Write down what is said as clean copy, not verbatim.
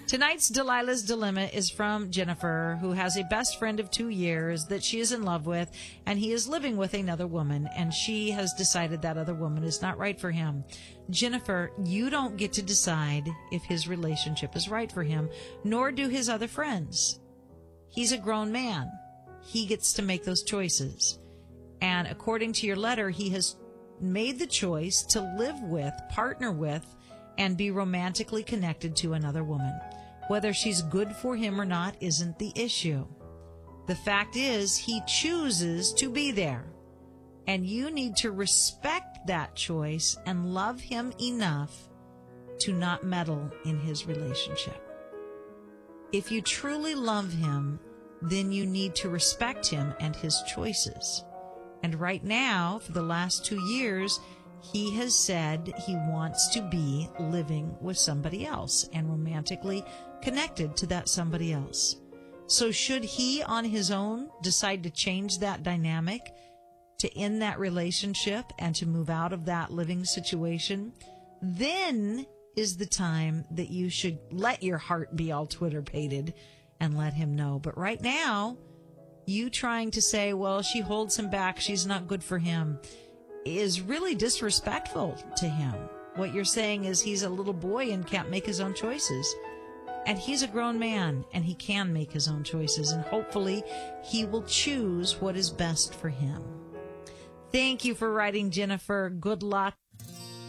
Tonight's Delilah's Dilemma is from Jennifer, who has a best friend of 2 years that she is in love with, and he is living with another woman, and she has decided that other woman is not right for him. Jennifer, you don't get to decide if his relationship is right for him, nor do his other friends. He's a grown man. He gets to make those choices. And according to your letter, he has made the choice to live with, partner with, and be romantically connected to another woman. Whether she's good for him or not isn't the issue. The fact is, he chooses to be there. And you need to respect that choice and love him enough to not meddle in his relationship. If you truly love him, then you need to respect him and his choices. And right now, for the last 2 years, he has said he wants to be living with somebody else and romantically connected to that somebody else. So should he on his own decide to change that dynamic, to end that relationship and to move out of that living situation, then is the time that you should let your heart be all Twitter-pated and let him know. But right now, you trying to say, well, she holds him back, she's not good for him, is really disrespectful to him. What you're saying is he's a little boy and can't make his own choices. And he's a grown man and he can make his own choices. And hopefully he will choose what is best for him. Thank you for writing, Jennifer. Good luck.